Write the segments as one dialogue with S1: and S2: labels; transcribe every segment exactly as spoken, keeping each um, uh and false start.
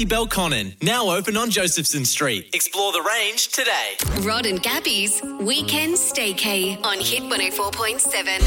S1: Belconnen, now open on Josephson Street. Explore the range today.
S2: Rod and Gabby's Weekend Staycay on Hit one oh four point seven.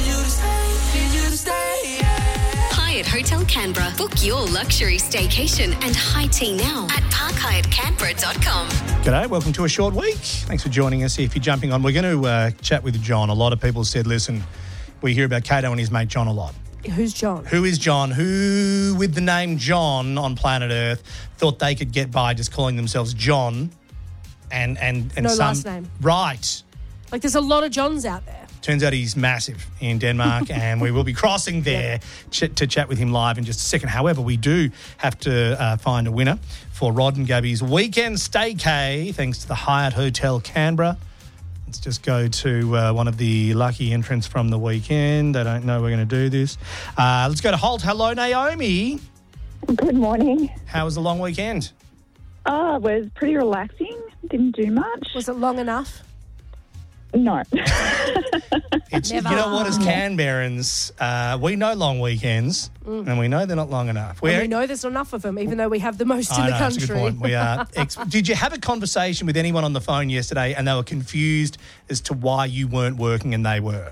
S2: Hyatt Hotel Canberra. Book your luxury staycation and high tea now at park hyatt canberra dot com.
S3: G'day, welcome to a short week. Thanks for joining us. If you're jumping on, we're going to uh, chat with John. A lot of people said, listen, we hear about Kato and his mate John a lot.
S4: Who's John?
S3: Who is John? Who, with the name John on planet Earth, thought they could get by just calling themselves John and and, and
S4: no
S3: some,
S4: last name.
S3: Right.
S4: Like there's a lot of Johns out there.
S3: Turns out he's massive in Denmark and we will be crossing there ch- to chat with him live in just a second. However, we do have to uh, find a winner for Rod and Gabby's Weekend Staycay, thanks to the Hyatt Hotel Canberra. Let's just go to uh, one of the lucky entrants from the weekend. They don't know we're going to do this. Uh, let's go to Holt. Hello, Naomi.
S5: Good morning.
S3: How was the long weekend?
S5: Oh, it was pretty relaxing. Didn't do much.
S4: Was it long enough?
S5: No.
S3: It's, you
S4: Never.
S3: know what, as Canberrans, uh, we know long weekends
S4: Mm.
S3: and we know they're not long enough.
S4: And we know there's not enough of them, even though we have the most
S3: I
S4: in the
S3: know,
S4: country.
S3: that's a good point. We are. Ex- Did you have a conversation with anyone on the phone yesterday and they were confused as to why you weren't working and they were?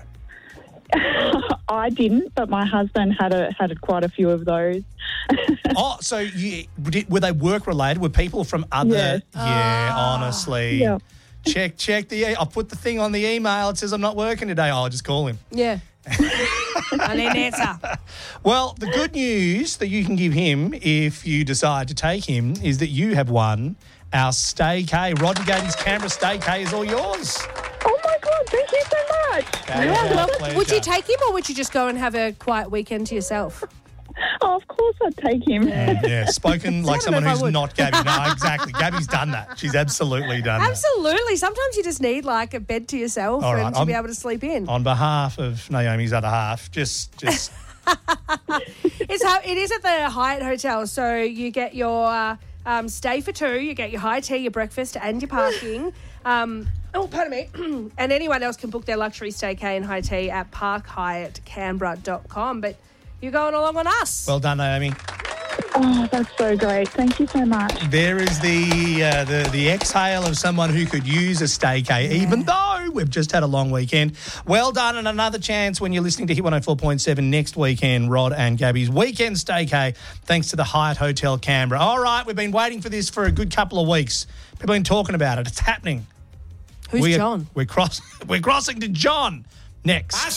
S5: I didn't, but my husband had a, had a, quite a few of those.
S3: Oh, so you, did, were they work related? Were people from other?
S5: Yes.
S3: Yeah,
S4: Ah.
S3: honestly.
S5: Yeah.
S3: Check, check the. I'll put the thing on the email. It says I'm not working today. Oh, I'll just call him.
S4: Yeah. I need an answer.
S3: Well, the good news that you can give him if you decide to take him is that you have won our Staycay. Rod and Gabby's Canberra Staycay is all yours.
S5: Oh, my God. Thank you so much.
S3: That is our
S4: Well,
S3: pleasure.
S4: would you take him or would you just go and have a quiet weekend to yourself?
S5: Oh, of course I'd take him.
S3: Yeah, spoken like
S4: I don't know
S3: someone
S4: if I
S3: who's
S4: would.
S3: not Gabby. No, exactly. Gabby's done that. She's absolutely done that.
S4: Absolutely. Sometimes you just need like a bed to yourself
S3: All right,
S4: and to
S3: I'm-
S4: be able to sleep in.
S3: On behalf of Naomi's other half, just, just
S4: It's how it is at the Hyatt Hotel. So you get your uh, um, stay for two, you get your high tea, your breakfast, and your parking. Um, oh, pardon me. And anyone else can book their luxury staycay and high tea at park hyatt canberra dot com. But you're going along on us.
S3: well done, Naomi.
S5: Oh, that's so great. Thank you so much.
S3: There is the uh, the the exhale of someone who could use a staycay, even though we've just had a long weekend. Well done, and another chance when you're listening to Hit one oh four point seven next weekend, Rod and Gabby's Weekend Staycay, thanks to the Hyatt Hotel Canberra. All right, we've been waiting for this for a good couple of weeks. People have been talking about it. It's happening.
S4: Who's
S3: we are-
S4: John?
S3: We're cross. We're crossing to John next.